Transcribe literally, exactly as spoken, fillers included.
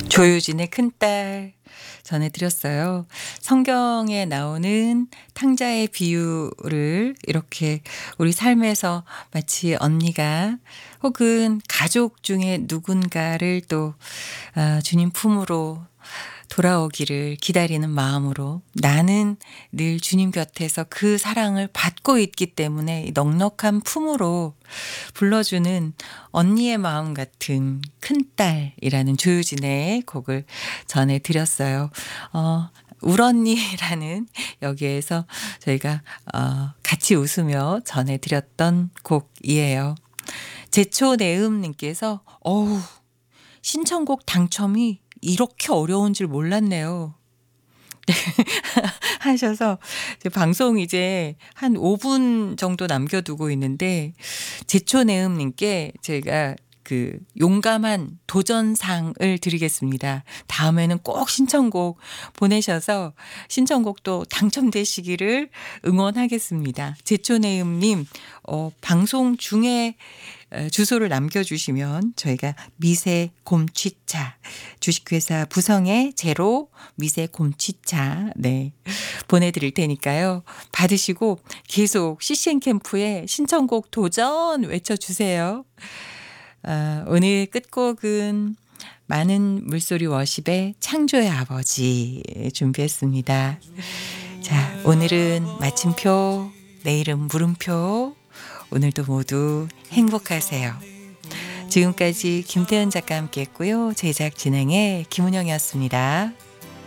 조유진의 큰딸 전해드렸어요. 성경에 나오는 탕자의 비유를 이렇게 우리 삶에서 마치 언니가 혹은 가족 중에 누군가를 또 아, 주님 품으로 돌아오기를 기다리는 마음으로 나는 늘 주님 곁에서 그 사랑을 받고 있기 때문에 이 넉넉한 품으로 불러주는 언니의 마음 같은 큰딸이라는 조유진의 곡을 전해드렸어요. 어, 울언니라는 여기에서 저희가 어, 같이 웃으며 전해드렸던 곡이에요. 제초내음님께서 어우 신청곡 당첨이 이렇게 어려운 줄 몰랐네요. 하셔서 방송 이제 한 오 분 정도 남겨두고 있는데 제초내음님께 제가 그 용감한 도전상을 드리겠습니다. 다음에는 꼭 신청곡 보내셔서 신청곡도 당첨되시기를 응원하겠습니다. 제초내음님 어, 방송 중에 주소를 남겨주시면 저희가 미세 곰취차 주식회사 부성의 제로 미세 곰취차 네 보내드릴 테니까요. 받으시고 계속 씨씨엔 캠프에 신청곡 도전 외쳐주세요. 아, 오늘 끝곡은 많은 물소리 워십의 창조의 아버지 준비했습니다. 자, 오늘은 마침표, 내일은 물음표. 오늘도 모두 행복하세요. 지금까지 김태현 작가와 함께했고요. 제작 진행의 김은영이었습니다.